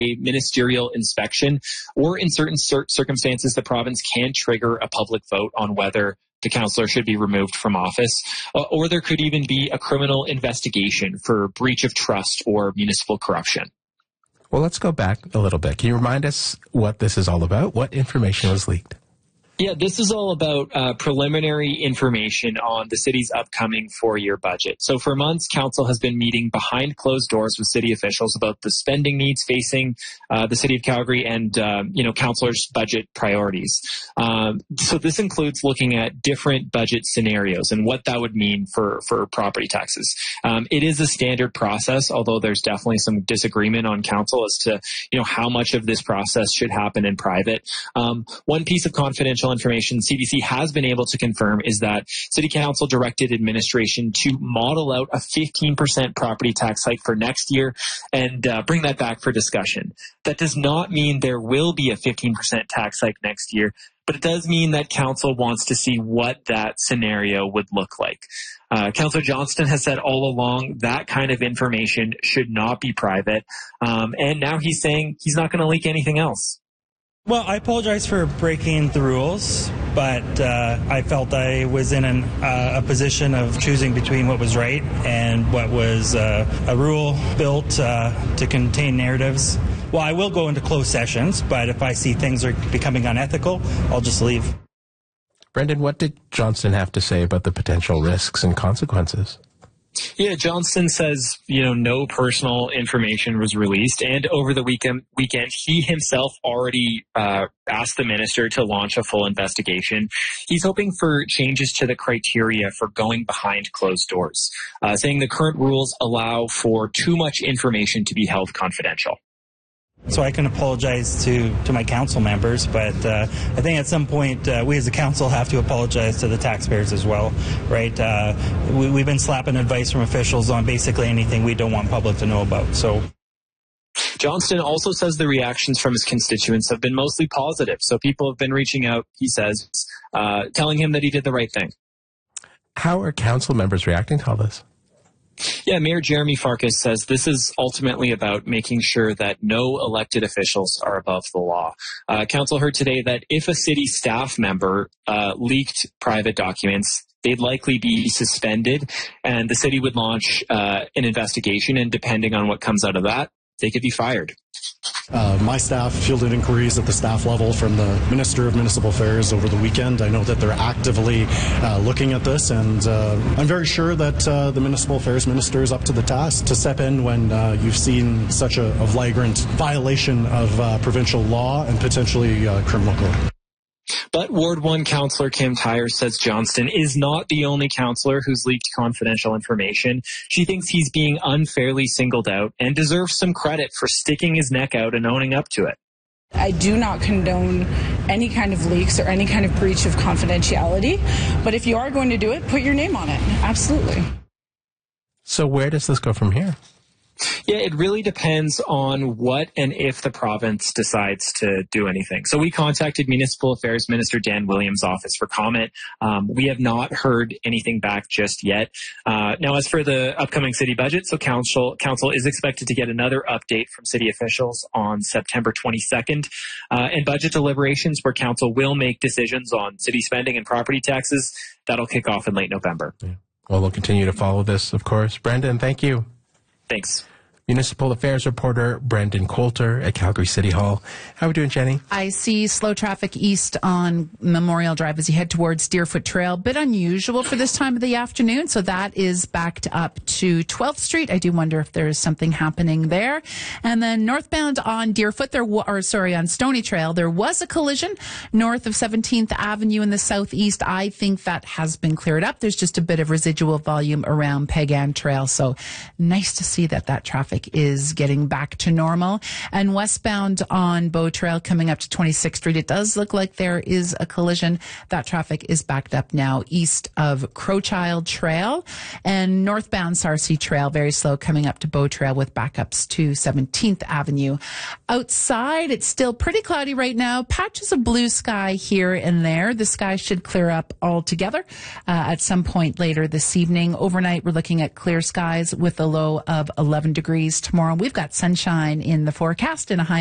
a ministerial inspection, or in certain circumstances, the province can trigger a public vote on whether the councillor should be removed from office, or there could even be a criminal investigation for breach of trust or municipal corruption. Well, let's go back a little bit. Can you remind us what this is all about? What information was leaked? Yeah, this is all about preliminary information on the city's upcoming 4-year budget. So for months, council has been meeting behind closed doors with city officials about the spending needs facing the city of Calgary and, councillors' budget priorities. So this includes looking at different budget scenarios and what that would mean for property taxes. It is a standard process, although there's definitely some disagreement on council as to, how much of this process should happen in private. One piece of confidential information CBC has been able to confirm is that City Council directed administration to model out a 15% property tax hike for next year and bring that back for discussion. That does not mean there will be a 15% tax hike next year, but it does mean that Council wants to see what that scenario would look like. Councillor Johnston has said all along that kind of information should not be private, and now he's saying he's not going to leak anything else. Well, I apologize for breaking the rules, but I felt I was in a position of choosing between what was right and what was a rule built to contain narratives. Well, I will go into closed sessions, but if I see things are becoming unethical, I'll just leave. Brendan, what did Johnston have to say about the potential risks and consequences? Yeah, Johnston says, no personal information was released. And over the weekend, he himself already asked the minister to launch a full investigation. He's hoping for changes to the criteria for going behind closed doors, saying the current rules allow for too much information to be held confidential. So I can apologize to my council members, but I think at some point we as a council have to apologize to the taxpayers as well, right? We've been slapping advice from officials on basically anything we don't want public to know about. So Johnston also says the reactions from his constituents have been mostly positive. So people have been reaching out, he says, telling him that he did the right thing. How are council members reacting to all this? Yeah, Mayor Jeremy Farkas says this is ultimately about making sure that no elected officials are above the law. Council heard today that if a city staff member leaked private documents, they'd likely be suspended, and the city would launch an investigation, and depending on what comes out of that, they could be fired. My staff fielded inquiries at the staff level from the Minister of Municipal Affairs over the weekend. I know that they're actively looking at this, and I'm very sure that the Municipal Affairs Minister is up to the task to step in when you've seen such a flagrant violation of provincial law and potentially criminal court. But Ward 1 Councillor Kim Tyers says Johnston is not the only councillor who's leaked confidential information. She thinks he's being unfairly singled out and deserves some credit for sticking his neck out and owning up to it. I do not condone any kind of leaks or any kind of breach of confidentiality, but if you are going to do it, put your name on it. Absolutely. So where does this go from here? Yeah, it really depends on what and if the province decides to do anything. So we contacted Municipal Affairs Minister Dan Williams' office for comment. We have not heard anything back just yet. Now, as for the upcoming city budget, so council is expected to get another update from city officials on September 22nd. And budget deliberations where council will make decisions on city spending and property taxes, that'll kick off in late November. Yeah. Well, we'll continue to follow this, of course. Brendan, thank you. Thanks. Municipal Affairs reporter Brendan Coulter at Calgary City Hall. How are we doing, Jenny? I see slow traffic east on Memorial Drive as you head towards Deerfoot Trail. Bit unusual for this time of the afternoon, so that is backed up to 12th Street. I do wonder if there is something happening there. And then northbound on Deerfoot, on Stony Trail, there was a collision north of 17th Avenue in the southeast. I think that has been cleared up. There's just a bit of residual volume around Peg Ann Trail, so nice to see that traffic is getting back to normal. And westbound on Bow Trail coming up to 26th Street, it does look like there is a collision. That traffic is backed up now east of Crowchild Trail. And northbound Sarcee Trail, very slow coming up to Bow Trail with backups to 17th Avenue. Outside, it's still pretty cloudy right now. Patches of blue sky here and there. The sky should clear up altogether at some point later this evening. Overnight, we're looking at clear skies with a low of 11 degrees. degrees tomorrow. We've got sunshine in the forecast and a high